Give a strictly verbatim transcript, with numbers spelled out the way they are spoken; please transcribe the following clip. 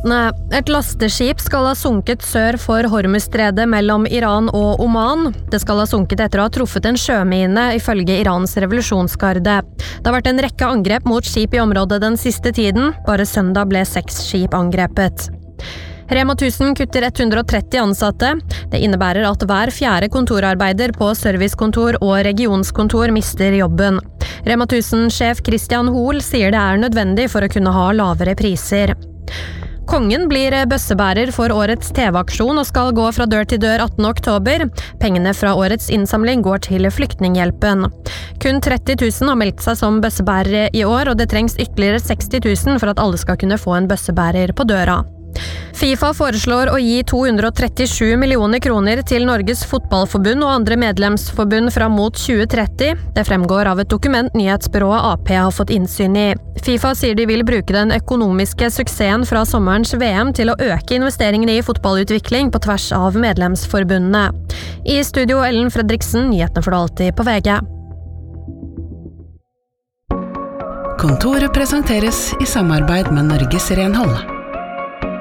nyhetene. Et lasteskip skal ha sunket sør for Hormuzstredet mellom Iran og Oman. Det skal ha sunket etter å ha truffet en sjømine, ifølge Irans revolusjonsgarde. Det har vært en rekke angrep mot skip i området den siste tiden. Bare søndag ble seks skip angrepet. Rema tusen kutter ett hundre og tretti ansatte. Det innebærer at hver fjerde kontorarbeider på servicekontor og regionskontor mister jobben. Rema tusen-sjef Christian Hoel sier det er nødvendig for å kunne ha lavere priser. Kongen blir bøssebærer for årets T V-aksjon og skal gå fra dør til dør attende oktober. Pengene fra årets innsamling går til Flyktninghjelpen. Kun tretti tusen har meldt seg som bøssebærere i år, og det trengs ytterligere seksti tusen for at alle skal kunne få en bøssebærer på døra. FIFA foreslår å gi to hundre og trettisju millioner kroner til Norges fotballforbund og andre medlemsforbund fram mot tjue tretti. Det fremgår av et dokument nyhetsbyrået A P har fått innsyn i. FIFA sier de vil bruke den økonomiske suksessen fra sommerens V M til å øke investeringene i fotballutvikling på tvers av medlemsforbundene. I studio Ellen Fredriksen, nyhetene for det alltid på V G. Kontoret presenteres i samarbeid med Norges Renhold.